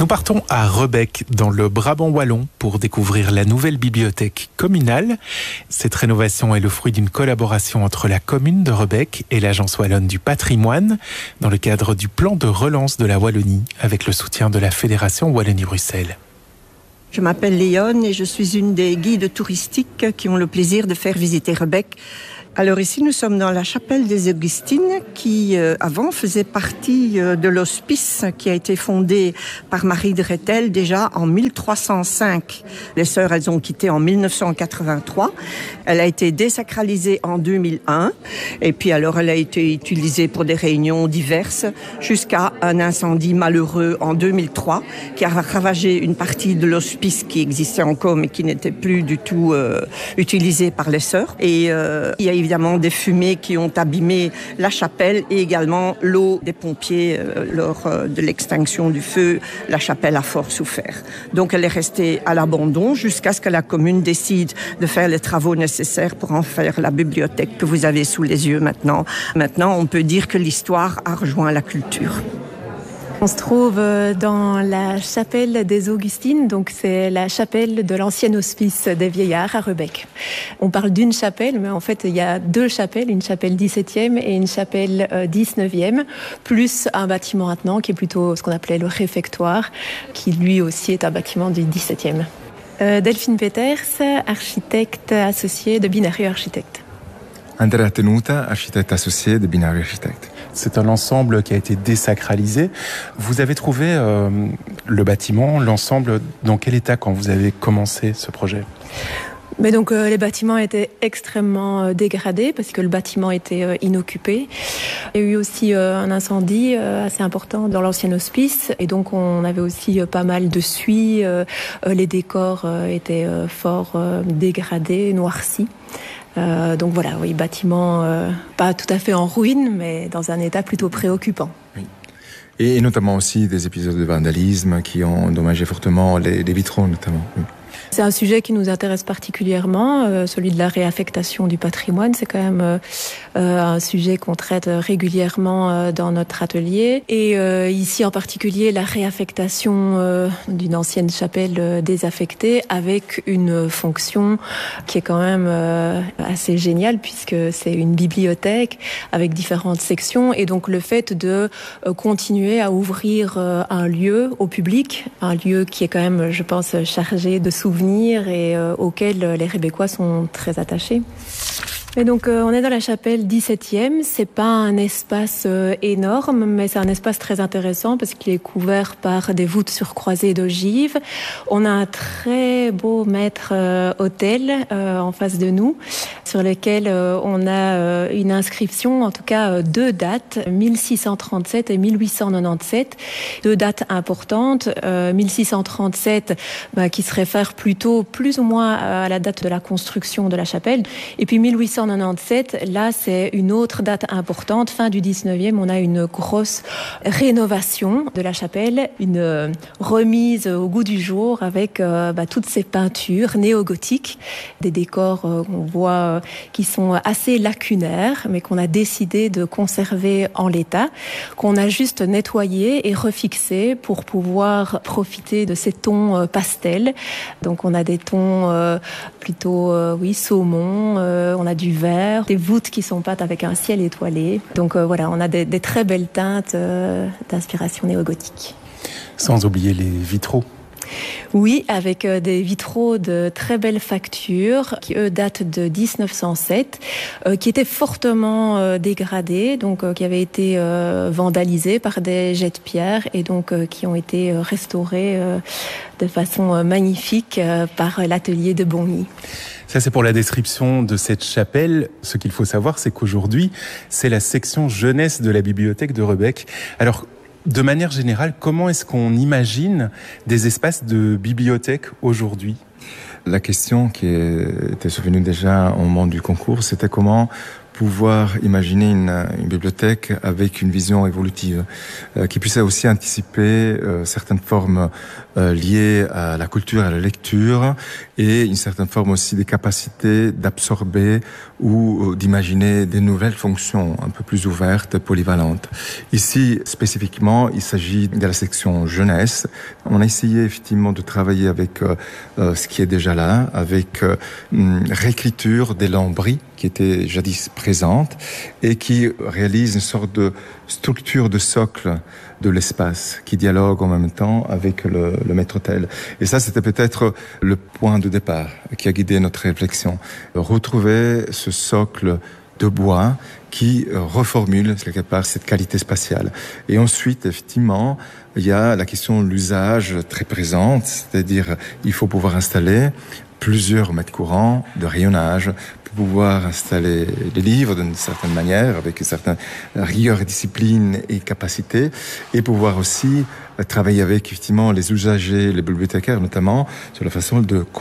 Nous partons à Rebec, dans le Brabant wallon, pour découvrir la nouvelle bibliothèque communale. Cette rénovation est le fruit d'une collaboration entre la commune de Rebec et l'Agence wallonne du patrimoine, dans le cadre du plan de relance de la Wallonie, avec le soutien de la Fédération Wallonie-Bruxelles. Je m'appelle Léone et je suis une des guides touristiques qui ont le plaisir de faire visiter Rebec. Alors ici, nous sommes dans la chapelle des Augustines qui, avant, faisait partie de l'hospice qui a été fondé par Marie de Rethel déjà en 1305. Les sœurs, elles ont quitté en 1983. Elle a été désacralisée en 2001. Et puis alors, elle a été utilisée pour des réunions diverses jusqu'à un incendie malheureux en 2003 qui a ravagé une partie de l'hospice qui existait encore mais qui n'était plus du tout utilisée par les sœurs. Et il y a évidemment des fumées qui ont abîmé la chapelle et également l'eau des pompiers lors de l'extinction du feu. La chapelle a fort souffert. Donc elle est restée à l'abandon jusqu'à ce que la commune décide de faire les travaux nécessaires pour en faire la bibliothèque que vous avez sous les yeux maintenant. Maintenant, on peut dire que l'histoire a rejoint la culture. On se trouve dans la chapelle des Augustines, donc c'est la chapelle de l'ancien hospice des vieillards à Rebec. On parle d'une chapelle, mais en fait il y a deux chapelles, une chapelle 17e et une chapelle 19e, plus un bâtiment attenant qui est plutôt ce qu'on appelait le réfectoire, qui lui aussi est un bâtiment du 17e. Delphine Peters, architecte associée de Binario Architecte. Andrea Tenuta, architecte associé de Binario Architecte. C'est un ensemble qui a été désacralisé. Vous avez trouvé le bâtiment, l'ensemble, dans quel état quand vous avez commencé ce projet ? Mais donc les bâtiments étaient extrêmement dégradés parce que le bâtiment était inoccupé. Il y a eu aussi un incendie assez important dans l'ancien hospice et donc on avait aussi pas mal de suie. Les décors étaient fort dégradés, noircis. Donc voilà, oui, bâtiment pas tout à fait en ruine, mais dans un état plutôt préoccupant. Oui. Et notamment aussi des épisodes de vandalisme qui ont endommagé fortement les vitraux notamment. Oui. C'est un sujet qui nous intéresse particulièrement, celui de la réaffectation du patrimoine. C'est quand même un sujet qu'on traite régulièrement dans notre atelier. Et ici en particulier, la réaffectation d'une ancienne chapelle désaffectée avec une fonction qui est quand même assez géniale puisque c'est une bibliothèque avec différentes sections. Et donc le fait de continuer à ouvrir un lieu au public, un lieu qui est quand même, je pense, chargé de souvenirs et auxquels les Rébécois sont très attachés. Et donc on est dans la chapelle 17e, c'est pas un espace énorme, mais c'est un espace très intéressant parce qu'il est couvert par des voûtes surcroisées d'ogives. On a un très beau maître-autel en face de nous, sur lequel on a une inscription, en tout cas deux dates, 1637 et 1897, deux dates importantes. 1637 qui se réfère plutôt plus ou moins à la date de la construction de la chapelle, et puis 1897, là c'est une autre date importante, fin du 19e, on a une grosse rénovation de la chapelle, une remise au goût du jour avec toutes ces peintures néo-gothiques, des décors qu'on voit qui sont assez lacunaires, mais qu'on a décidé de conserver en l'état, qu'on a juste nettoyé et refixé pour pouvoir profiter de ces tons pastels. Donc on a des tons plutôt saumon, on a du vert, des voûtes qui sont peintes avec un ciel étoilé. Donc voilà, on a des très belles teintes d'inspiration néo-gothique. Sans oublier les vitraux. Oui, avec des vitraux de très belle facture qui, eux, datent de 1907, qui étaient fortement dégradés, donc qui avaient été vandalisés par des jets de pierre et donc qui ont été restaurés de façon magnifique par l'atelier de Bonny. Ça, c'est pour la description de cette chapelle. Ce qu'il faut savoir, c'est qu'aujourd'hui, c'est la section jeunesse de la bibliothèque de Rebec. Alors, de manière générale, comment est-ce qu'on imagine des espaces de bibliothèque aujourd'hui ? La question qui était survenue déjà au moment du concours, c'était comment pouvoir imaginer une bibliothèque avec une vision évolutive, qui puisse aussi anticiper certaines formes liées à la culture, à la lecture, et une certaine forme aussi des capacités d'absorber ou d'imaginer des nouvelles fonctions un peu plus ouvertes, polyvalentes. Ici, spécifiquement, il s'agit de la section jeunesse. On a essayé effectivement de travailler avec ce qui est déjà là, avec réécriture des lambris qui étaient jadis présentes et qui réalise une sorte de structure de socle de l'espace qui dialogue en même temps avec le maître-autel. Et ça, c'était peut-être le point de départ qui a guidé notre réflexion. Retrouver ce socle de bois qui reformule quelque part cette qualité spatiale. Et ensuite, effectivement, il y a la question de l'usage très présente, c'est-à-dire il faut pouvoir installer plusieurs mètres courants de rayonnage pour pouvoir installer les livres d'une certaine manière, avec une certaine rigueur, discipline et capacité, et pouvoir aussi travailler avec effectivement les usagers, les bibliothécaires notamment, sur la façon de